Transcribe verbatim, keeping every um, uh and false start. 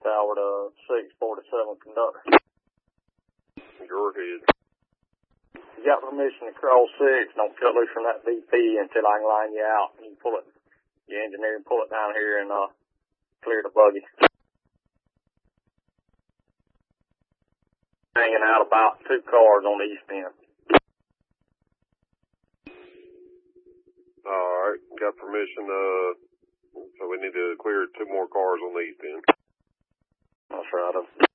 tower to six forty-seven conductor. Go ahead. You got permission to cross six. Don't cut loose from that V P until I can line you out. You can pull it, your engineer can pull it down here and uh, clear the buggy. Hanging out about two cars on the east end. Alright, got permission, uh, so we need to clear two more cars on the east end. That's right.